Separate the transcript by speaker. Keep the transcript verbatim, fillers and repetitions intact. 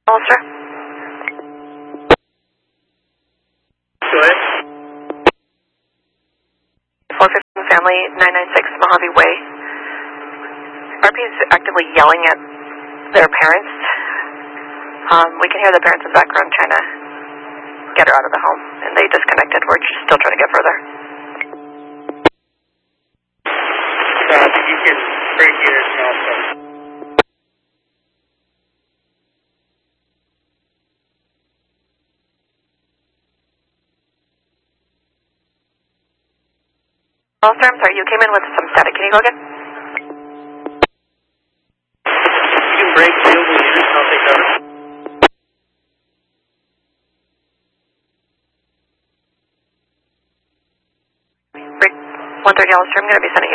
Speaker 1: Ulster.
Speaker 2: Go ahead.
Speaker 1: four fifteen Family, nine nine six Mojave Way. R P is actively yelling at their parents. Um, we can hear the parents in the background trying to get her out of the home, and they disconnected. We're just still trying to get further.
Speaker 2: Uh, you can break your mouth up.
Speaker 1: Ulster, I'm sorry, you came in with some static. Can you go again?
Speaker 2: You can break field with units, I'll take cover.
Speaker 1: Rick, one thirty Ulster, I'm going to be sending